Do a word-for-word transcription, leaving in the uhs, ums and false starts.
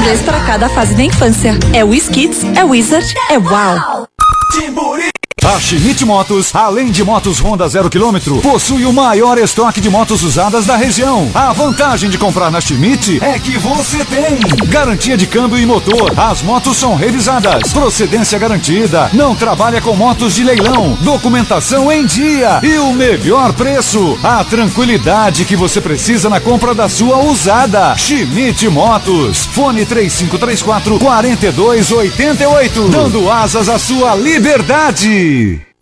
inglês para cada fase da infância. É WizKids, é Wizard, é Wow. Timburi. A Schmidt Motos, além de motos Honda zero quilômetro, possui o maior estoque de motos usadas da região. A vantagem de comprar na Schmidt é que você tem garantia de câmbio e motor. As motos são revisadas, procedência garantida, não trabalha com motos de leilão, documentação em dia e o melhor preço. A tranquilidade que você precisa na compra da sua usada. Schmidt Motos. Fone três cinco três quatro, quatro dois oito oito, dando asas à sua liberdade.